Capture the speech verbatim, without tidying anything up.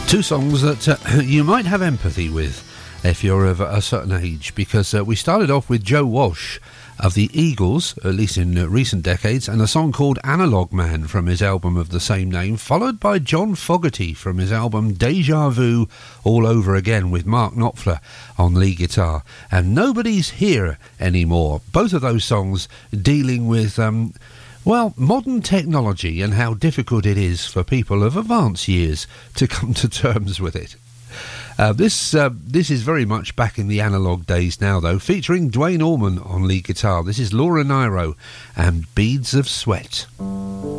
Two songs that uh, you might have empathy with if you're of a certain age, because uh, we started off with Joe Walsh of the Eagles, at least in uh, recent decades, and a song called Analog Man from his album of the same name, followed by John Fogerty from his album Deja Vu All Over Again with Mark Knopfler on lead guitar, and Nobody's Here Anymore. Both of those songs dealing with um, well, modern technology and how difficult it is for people of advanced years to come to terms with it. Uh, this uh, this is very much back in the analogue days now, though, featuring Dwayne Allman on lead guitar. This is Laura Nyro and Beads of Sweat.